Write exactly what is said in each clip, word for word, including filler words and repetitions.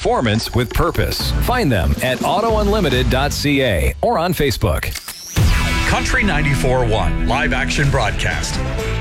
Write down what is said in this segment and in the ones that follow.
Performance with purpose. Find them at auto unlimited dot c a or on Facebook. Country ninety-four point one live action broadcast.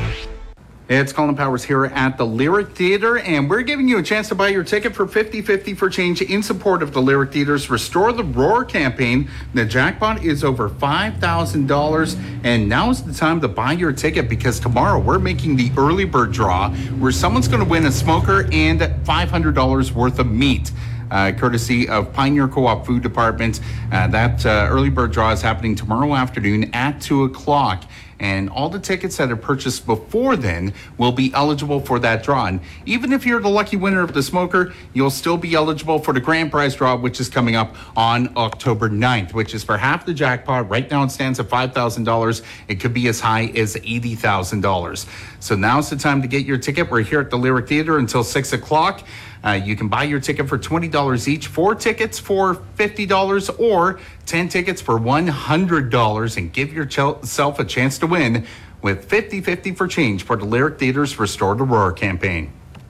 It's Colin Powers here at the Lyric Theatre, and we're giving you a chance to buy your ticket for fifty fifty for change in support of the Lyric Theatre's Restore the Roar campaign. The jackpot is over five thousand dollars, and now's the time to buy your ticket because tomorrow we're making the early bird draw where someone's going to win a smoker and five hundred dollars worth of meat. Uh, courtesy of Pioneer Co-op Food Department. Uh, that uh, early bird draw is happening tomorrow afternoon at two o'clock. And all the tickets that are purchased before then will be eligible for that draw. And even if you're the lucky winner of the smoker, you'll still be eligible for the grand prize draw, which is coming up on October ninth, which is for half the jackpot. Right now it stands at five thousand dollars. It could be as high as eighty thousand dollars. So now's the time to get your ticket. We're here at the Lyric Theatre until six o'clock. Uh, you can buy your ticket for twenty dollars each, four tickets for fifty dollars, or ten tickets for one hundred dollars, and give yourself a chance to win with fifty fifty for change for the Lyric Theatre's Restore the Roar campaign.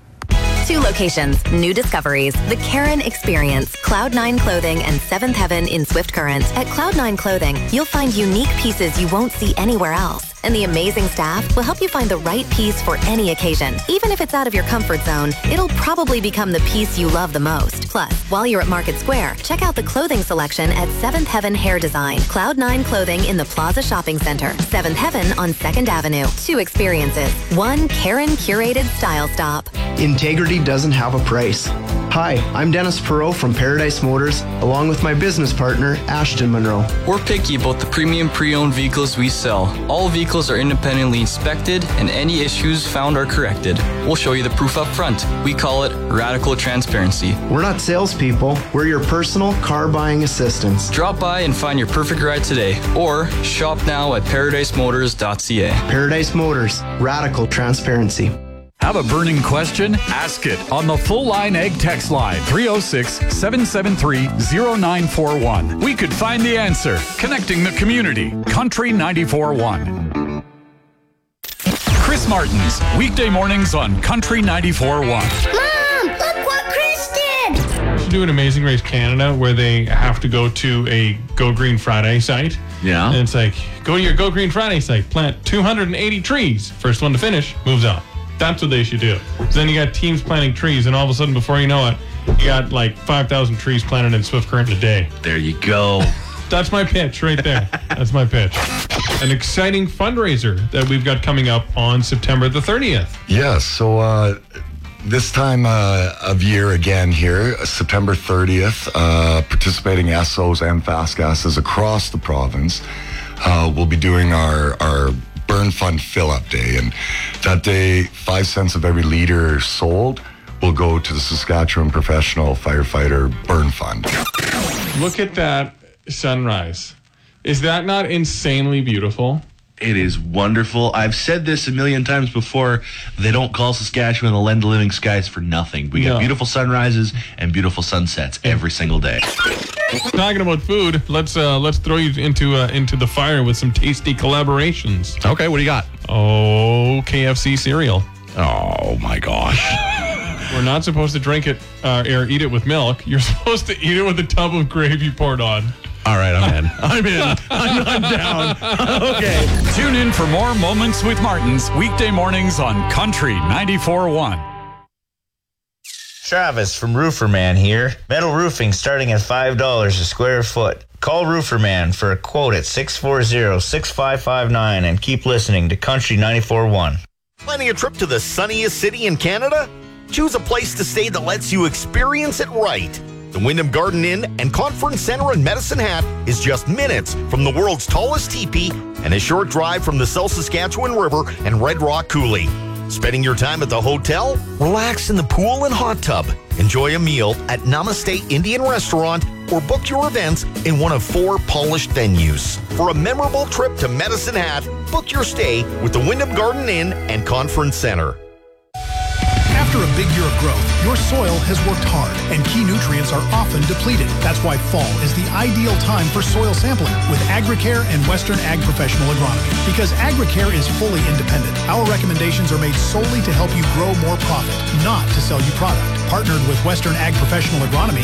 Two locations, new discoveries, the Karen Experience, Cloud nine Clothing, and Seventh Heaven in Swift Current. At Cloud nine Clothing, you'll find unique pieces you won't see anywhere else. And the amazing staff will help you find the right piece for any occasion. Even if it's out of your comfort zone, it'll probably become the piece you love the most. Plus, while you're at Market Square, check out the clothing selection at Seventh Heaven Hair Design. Cloud nine Clothing in the Plaza Shopping Center. Seventh Heaven on second Avenue. Two experiences. One Karen curated style stop. Integrity doesn't have a price. Hi, I'm Dennis Perot from Paradise Motors, along with my business partner, Ashton Monroe. We're picky about the premium pre-owned vehicles we sell. All vehicles are independently inspected, and any issues found are corrected. We'll show you the proof up front. We call it radical transparency. We're not salespeople. We're your personal car buying assistants. Drop by and find your perfect ride today, or shop now at paradise motors dot c a. Paradise Motors, radical transparency. Have a burning question? Ask it on the Full Line Egg text line three oh six, seven seven three, oh nine four one. We could find the answer. Connecting the community. Country ninety-four point one. Chris Martin's weekday mornings on Country ninety-four point one. Mom, look what Chris did! We should do an Amazing Race Canada where they have to go to a Go Green Friday site. Yeah. And it's like, go to your Go Green Friday site, plant two hundred eighty trees. First one to finish moves on. That's what they should do. So then you got teams planting trees, and all of a sudden, before you know it, you got like five thousand trees planted in Swift Current in a day. There you go. That's my pitch right there. That's my pitch. An exciting fundraiser that we've got coming up on September the thirtieth. Yes, so uh, this time uh, of year again here, September thirtieth, uh, participating S Os and fast gases across the province. Uh, we'll be doing our, our Burn Fund Fill-Up Day, and that day, five cents of every liter sold will go to the Saskatchewan Professional Firefighter Burn Fund. Look at that sunrise. Is that not insanely beautiful? It is wonderful. I've said this a million times before. They don't call Saskatchewan the land of living skies for nothing. We get No. beautiful sunrises and beautiful sunsets every single day. Talking about food, let's uh, let's throw you into uh, into the fire with some tasty collaborations. Okay, what do you got? Oh, K F C cereal. Oh my gosh. We're not supposed to drink it uh, or eat it with milk. You're supposed to eat it with a tub of gravy poured on. All right, I'm in. I'm in. I'm, I'm down. Okay. Tune in for more Moments with Martins weekday mornings on Country ninety-four point one. Travis from Rooferman here. Metal roofing starting at five dollars a square foot. Call Rooferman for a quote at six four zero, six five five nine and keep listening to Country ninety-four point one. Planning a trip to the sunniest city in Canada? Choose a place to stay that lets you experience it right. The Wyndham Garden Inn and Conference Center in Medicine Hat is just minutes from the world's tallest teepee and a short drive from the South Saskatchewan River and Red Rock Coulee. Spending your time at the hotel? Relax in the pool and hot tub. Enjoy a meal at Namaste Indian Restaurant or book your events in one of four polished venues. For a memorable trip to Medicine Hat, book your stay with the Wyndham Garden Inn and Conference Center. After a big year of growth, your soil has worked hard and key nutrients are often depleted. That's why fall is the ideal time for soil sampling with Agricare and Western Ag Professional Agronomy. Because Agricare is fully independent, our recommendations are made solely to help you grow more profit, not to sell you product. Partnered with Western Ag Professional Agronomy,